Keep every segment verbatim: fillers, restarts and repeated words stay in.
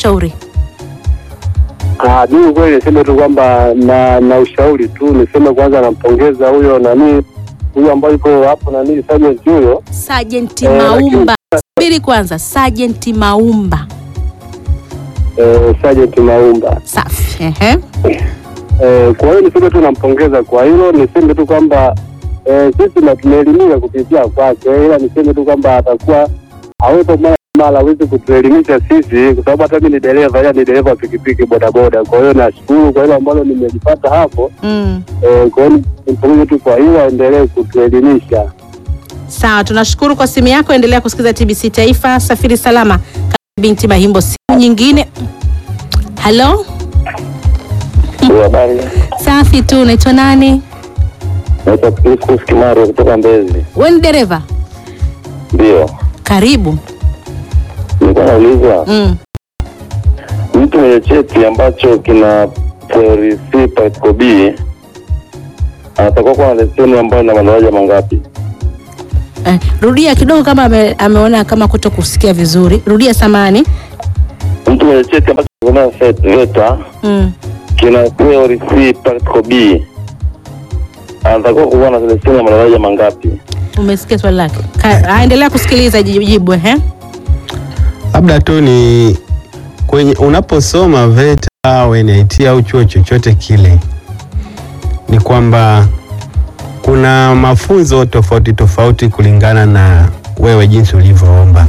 ushauri? Ah, mimi kweli niseme tu kwamba na na ushauri tu, niseme kwanza nampongeza huyo nani huyo ambaye yuko hapo nani Sergeant huyo. Sergeant Eh, Maumba. Subiri kwanza, Sergeant Maumba. Eh, Sergeant Maumba. Safi. Ehe. Eh, kwa hiyo niseme tu nampongeza kwa hilo, niseme tu kwamba eh, sisi na tumeelimika kupitia kwake, ila niseme tu kwamba atakuwa hawepo mara mara hawezi kutuelimisha sisi, kwa sababu hata mimi ni dereva, ila ni dereva pikipiki bodaboda. Kwa hiyo nashukuru kwa hilo ambalo nimejipata hapo. Mm. Eh, kwa hiyo nimpongeze tu kwa hiyo, aendelee kutuelimisha. Sawa, tunashukuru kwa simu yako. Endelea kusikiza T B C Taifa. Safiri salama. Binti Mahimbo, simu nyingine. Hello? Habari. Safi tu, unaitwa nani? Naitwa Priscus Kimaro kutoka Mbezi. Wewe ni dereva? Ndio. Karibu. Nilikuwa nauliza, Mm. mtu mwenye cheti ambacho kina theory C particle B anatakiwa kuwa na leseni ambayo ina madaraja mangapi? Eh, rudia kidogo kama ame, ameona kama kuto kusikia vizuri. Rudia samani. Mtu mwenye cheti ambacho kina VETA Mm. kina theory C particle B anatakiwa kuwa na leseni ya madaraja mangapi? Umesikia swali lake. Aendelea kusikiliza jibu eh. Labda tu ni kwenye unaposoma VETA au N I T au chuo chochote kile, ni kwamba kuna mafunzo tofauti tofauti kulingana na wewe jinsi ulivyoomba.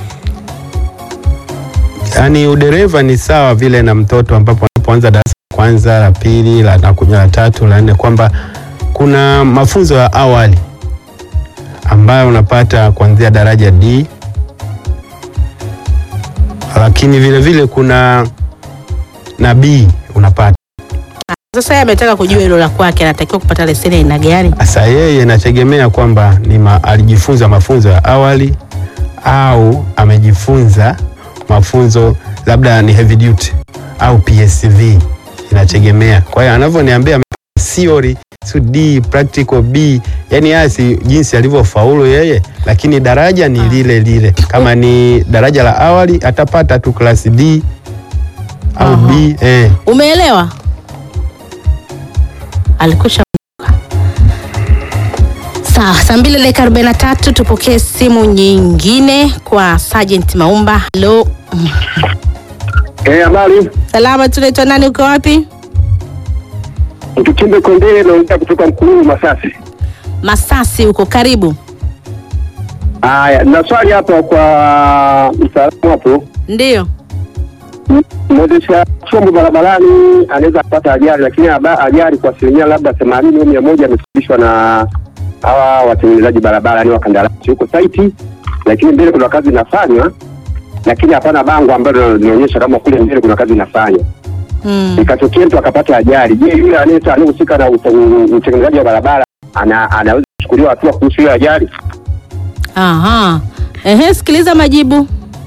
Yaani udereva ni sawa vile na mtoto ambapo anapoanza darasa kwanza, la pili, la nakuja la tatu, la nne, kwamba kuna mafunzo ya awali ambayo unapata kuanzia daraja D, lakini vile vile kuna na B unapata. Sasa yeye ametaka kujua hilo la kwake, anatakiwa kupata leseni aina gani? Sasa yeye inategemea kwamba ni ma, alijifunza mafunzo ya awali au amejifunza mafunzo labda ni heavy duty au P S V, inategemea. Kwa hiyo anavyoniambia theory so D practical B, yani asi jinsi alivyofaulu yeye, lakini daraja ni lile lile. Kama ni daraja la awali atapata tu class D au Aha. B. Eh. Umeelewa? Alikusha. Sawa, saa mbili dakika arobaini na tatu tupokee simu nyingine kwa Sergeant Maumba. Hello. Eh, habari. Salama, tunaitwa nani, uko wapi? Tukimbe Kondele na unataka kutoka Mkuru Masasi. Masasi uko karibu. Haya, na swali hapa kwa mtaalamu hapo. Ndio. Mwendesha chombo barabarani anaweza kupata ajali, lakini ajali kwa asilimia labda themanini au mia moja amesababishwa na hawa watengenezaji barabara, ni wakandarasi huko site, lakini mbele kuna kazi inafanywa, lakini hapana bango ambalo linaonyesha kama kule mbele kuna kazi inafanywa. Mm. Ikatokea mtu akapata ajali. Je, yule anayeta anahusika na utengenezaji wa barabara ana anaweza kuchukuliwa hatua kuhusu hiyo ajali? Aha. Ehe, sikiliza majibu.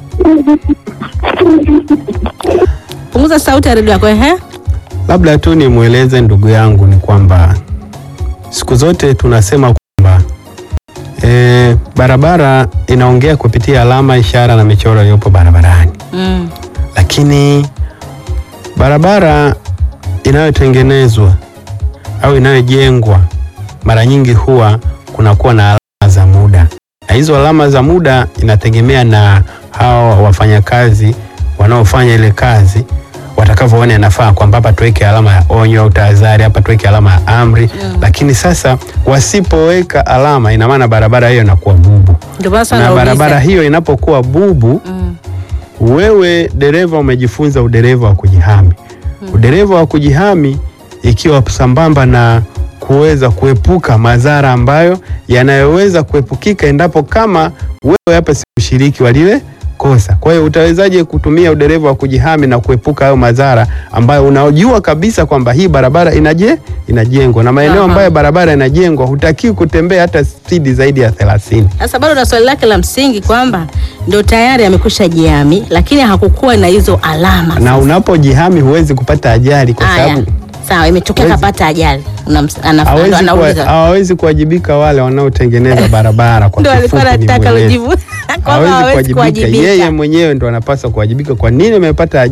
Punguza sauti ya redio yako. Ehe. Labda tu nimweleze ndugu yangu ni kwamba siku zote tunasema kwamba e, barabara inaongea kupitia alama, ishara na michoro iliyopo barabarani. Mm. Lakini barabara inayotengenezwa au inayojengwa mara nyingi huwa kunakuwa na alama za muda, na hizo alama za muda inategemea na hawa wafanyakazi wanaofanya ile kazi watakavyoona inafaa, kwamba hapa tuweke alama ya onyo au tahadhari, hapa tuweke alama ya amri. Mm. Lakini sasa wasipoweka alama, ina maana barabara hiyo inakuwa bubu. Na barabara hiyo inapokuwa bubu, mm. wewe dereva umejifunza udereva wa kujihami. Mm. Udereva wa kujihami ikiwa sambamba na kuweza kuepuka madhara ambayo yanayoweza kuepukika endapo kama wewe hapa si mshiriki wa lile kosa. Kwa hiyo utawezaje kutumia udereva wa kujihami na kuepuka hayo madhara ambayo unajua kabisa kwamba hii barabara inaje inajengwa, na maeneo ambayo barabara inajengwa hutaki kutembea hata spidi zaidi ya thelathini. Sasa bado na swali lake la msingi kwamba ndio tayari amekusha jihami, lakini hakukuwa na hizo alama. Na unapojihami huwezi kupata ajali kwa sababu sawa, imetokea kapata ajali. Anauliza hawezi kuwajibika wale wanaotengeneza barabara kwa kifupi. Ndio alikuwa anataka ujibu. Hawezi kuwajibika, yeye mwenyewe ndo anapaswa kuwajibika. Kwa nini umepata ajali?